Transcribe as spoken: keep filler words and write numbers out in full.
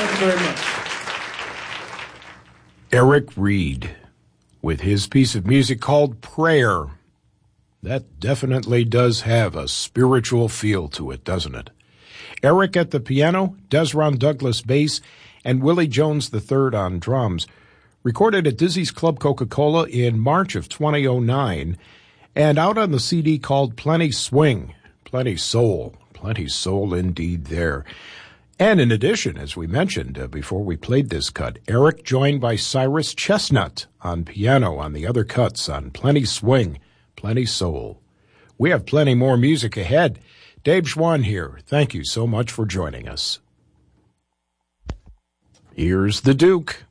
Thank you very much. Eric Reed with his piece of music called Prayer. That definitely does have a spiritual feel to it, doesn't it? Eric at the piano, Desron Douglas bass, and Willie Jones the third on drums. Recorded at Dizzy's Club Coca-Cola in March of twenty oh nine, and out on the C D called Plenty Swing. Plenty soul. Plenty soul indeed there. And in addition, as we mentioned uh, before we played this cut, Eric joined by Cyrus Chestnut on piano on the other cuts on Plenty Swing, Plenty Soul. We have plenty more music ahead. Dave Schwann here. Thank you so much for joining us. Here's the Duke.